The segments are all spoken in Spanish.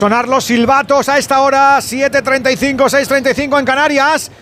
Sonar los silbatos a esta hora, 7:35, 6:35 en Canarias.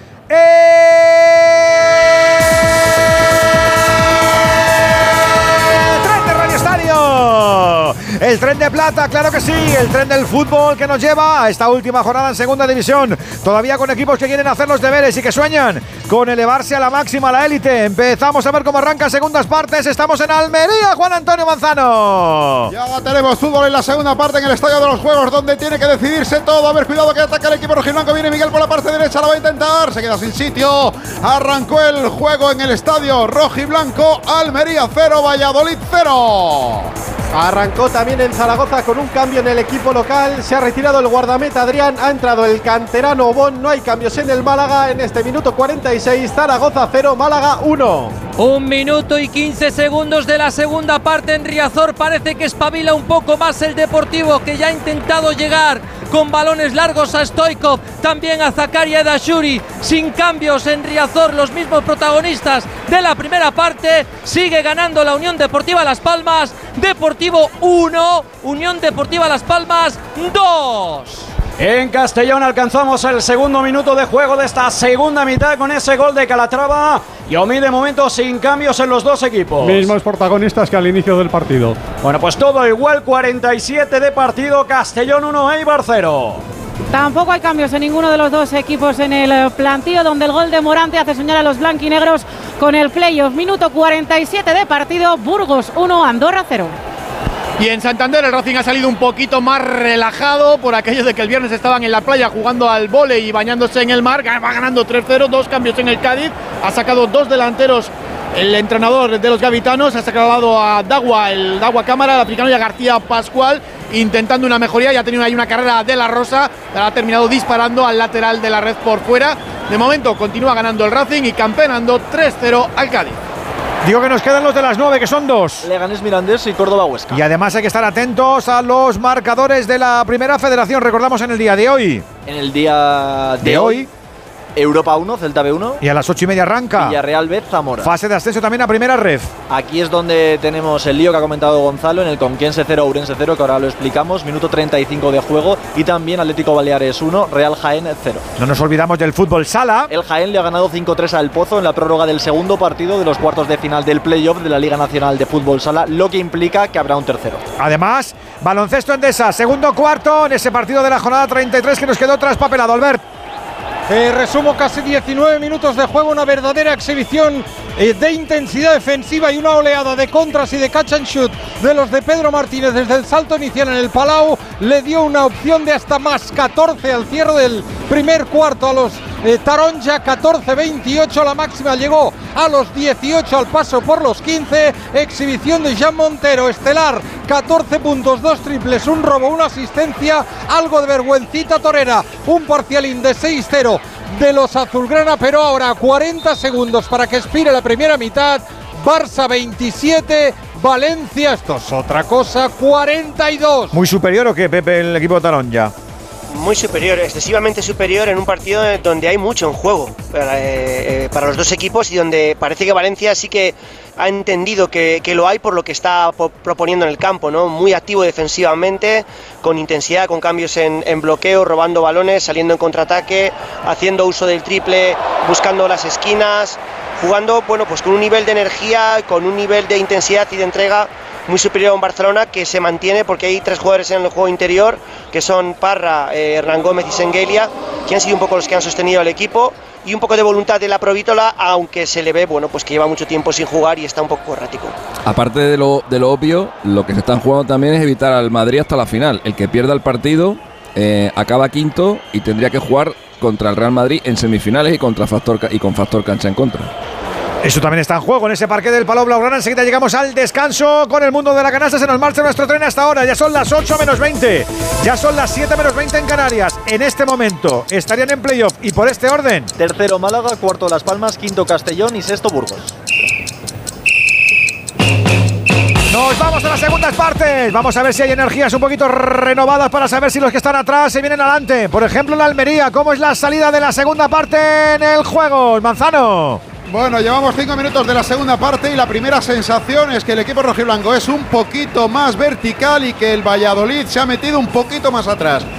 ¡Tren de Radio Estadio! El tren de plata, claro que sí, el tren del fútbol que nos lleva a esta última jornada en segunda división. Todavía con equipos que quieren hacer los deberes y que sueñan con elevarse a la máxima, a la élite. Empezamos a ver cómo arrancan segundas partes. Estamos en Almería, Juan Antonio Manzano. Ya tenemos fútbol en la segunda parte en el Estadio de los Juegos, donde tiene que decidirse todo. A ver, cuidado que ataca el equipo rojiblanco. Viene Miguel por la parte derecha, lo va a intentar. Se queda sin sitio. Arrancó el juego en el Estadio rojiblanco. Almería 0, Valladolid 0. Arrancó también en Zaragoza con un cambio en el equipo local. Se ha retirado el guardameta Adrián, ha entrado el canterano Obón. No hay cambios en el Málaga en este minuto 46. Zaragoza 0, Málaga 1. 1 minuto y 15 segundos de la segunda parte en Riazor. Parece que espabila un poco más el Deportivo, que ya ha intentado llegar con balones largos a Stoichkov, también a Zakaria Dashuri. Sin cambios en Riazor, los mismos protagonistas de la primera parte. Sigue ganando la Unión Deportiva Las Palmas. Deportivo 1, Unión Deportiva Las Palmas 2. En Castellón alcanzamos el segundo minuto de juego de esta segunda mitad con ese gol de Calatrava. Y Omi de momento sin cambios en los dos equipos. Mismos protagonistas que al inicio del partido. Bueno, pues todo igual, 47 de partido, Castellón 1, Eibar 0. Tampoco hay cambios en ninguno de los dos equipos en el plantío, donde el gol de Morante hace soñar a los blanquinegros con el playoff. Minuto 47 de partido, Burgos 1, Andorra 0. Y en Santander el Racing ha salido un poquito más relajado por aquello de que el viernes estaban en la playa jugando al vóley y bañándose en el mar. Va ganando 3-0, 2 cambios en el Cádiz. Ha sacado 2 delanteros el entrenador de los gaditanos. Ha sacado a Dagua, el Dagua Cámara, el africano, y a García Pascual, intentando una mejoría. Ya ha tenido ahí una carrera de la Rosa. Ha terminado disparando al lateral de la red por fuera. De momento continúa ganando el Racing y campeonando 3-0 al Cádiz. Digo que nos quedan los de las 9, que son 2. Leganés, Mirandés y Córdoba Huesca. Y además hay que estar atentos a los marcadores de la Primera Federación. Recordamos en el día de hoy. En el día de hoy. Europa 1, Celta B1. Y a las 8:30 arranca Villarreal B, Zamora. Fase de ascenso también a Primera Ref. Aquí es donde tenemos el lío que ha comentado Gonzalo, en el Conquense 0, Ourense 0, que ahora lo explicamos. Minuto 35 de juego. Y también Atlético Baleares 1, Real Jaén 0. No nos olvidamos del fútbol sala. El Jaén le ha ganado 5-3 al Pozo en la prórroga del segundo partido de los cuartos de final del playoff de la Liga Nacional de Fútbol Sala, lo que implica que habrá un tercero. Además, baloncesto Endesa, segundo cuarto en ese partido de la jornada 33 que nos quedó traspapelado. Albert. Resumo, casi 19 minutos de juego, una verdadera exhibición de intensidad defensiva y una oleada de contras y de catch and shoot de los de Pedro Martínez desde el salto inicial en el Palau. Le dio una opción de hasta más 14 al cierre del primer cuarto a los Taronja, 14-28, la máxima llegó a los 18 al paso por los 15. Exhibición de Jean Montero, estelar, 14 puntos, 2 triples, un robo, una asistencia, algo de vergüencita torera, un parcialín de 6-0 de los azulgrana, pero ahora 40 segundos para que expire la primera mitad. Barça 27, Valencia, esto es otra cosa, 42. ¿Muy superior o qué, Pepe, el equipo de Taronja? Muy superior, excesivamente superior en un partido donde hay mucho en juego para los dos equipos y donde parece que Valencia sí que ha entendido que lo hay por lo que está proponiendo en el campo, ¿no? Muy activo defensivamente, con intensidad, con cambios en bloqueo, robando balones, saliendo en contraataque, haciendo uso del triple, buscando las esquinas, jugando, bueno, pues con un nivel de energía, con un nivel de intensidad y de entrega muy superior a un Barcelona que se mantiene, porque hay 3 jugadores en el juego interior, que son Parra, Hernán Gómez y Sengelia, que han sido un poco los que han sostenido al equipo, y un poco de voluntad de la Provítola, aunque se le ve, bueno, pues que lleva mucho tiempo sin jugar y está un poco errático. Aparte de lo obvio, lo que se están jugando también es evitar al Madrid hasta la final. El que pierda el partido acaba quinto y tendría que jugar contra el Real Madrid en semifinales y con factor cancha en contra. Eso también está en juego en ese parque del Palau Blaugrana. Enseguida llegamos al descanso con el mundo de la canasta. Se nos marcha nuestro tren hasta ahora. Ya son las 8 menos 20. Ya son las 7 menos 20 en Canarias. En este momento estarían en playoff y por este orden: tercero Málaga, cuarto Las Palmas, quinto Castellón y sexto Burgos. Nos vamos a las segundas partes. Vamos a ver si hay energías un poquito renovadas para saber si los que están atrás se vienen adelante. Por ejemplo, la Almería. ¿Cómo es la salida de la segunda parte en el juego? Manzano. Bueno, llevamos 5 minutos de la segunda parte y la primera sensación es que el equipo rojiblanco es un poquito más vertical y que el Valladolid se ha metido un poquito más atrás.